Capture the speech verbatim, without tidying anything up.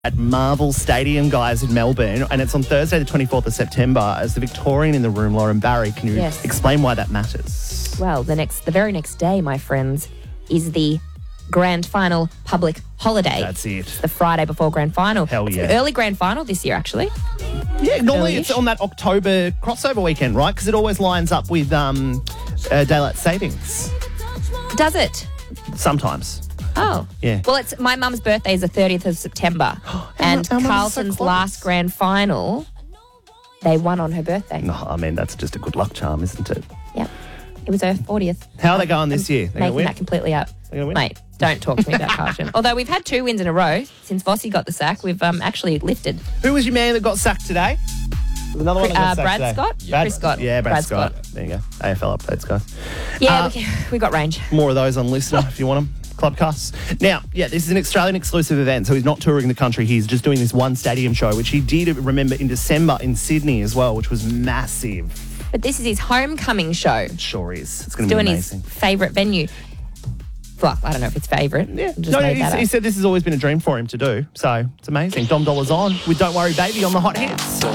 At Marvel Stadium, guys, in Melbourne, and it's on Thursday the twenty-fourth of September. As the Victorian in the room, Lauren Barry, can you Yes. explain why that matters? Well, the next, the very next day, my friends, is the grand final public holiday. That's it. The Friday before grand final. Hell It's yeah. an early grand final this year, actually. Yeah, normally Early-ish. it's on that October crossover weekend, right? Because it always lines up with um, uh, daylight savings. Does it? Sometimes. Oh. Yeah. Well, it's my mum's birthday is the thirtieth of September. and our mum's so Carlton's close. last grand final, they won on her birthday. No, I mean, that's just a good luck charm, isn't it? Yeah. It was her fortieth. How are they going this year? They gonna Making win? that completely up. They gonna win? Mate, don't talk to me about Carlton. Although we've had two wins in a row since Vossi got the sack, we've um, actually lifted. Who was your man that got sacked today? There's another one that got Uh, sacked Brad today. Scott? Brad, Chris Scott. Yeah, Brad, Brad Scott. Scott. There you go. A F L updates, guys. Yeah, Uh, we, we got range. More of those on Listener if you want them. Clubcasts. Now, yeah, this is an Australian exclusive event, so he's not touring the country. He's just doing this one stadium show, which he did, remember, in December in Sydney as well, which was massive. But this is his homecoming show. It sure is. It's going to be Doing amazing. his favourite venue. Well, I don't know if it's favourite. Yeah, Just no, made he, that he up. said this has always been a dream for him to do, so it's amazing. Dom Dollars on with Don't Worry Baby on the Hot Hits.